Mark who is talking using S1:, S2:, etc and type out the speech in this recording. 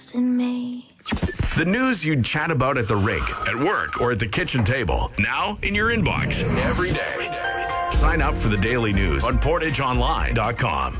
S1: in me.
S2: The news you'd chat about at the rink, at work, or at the kitchen table. Now in your inbox every day. Sign up for the daily news on PortageOnline.com.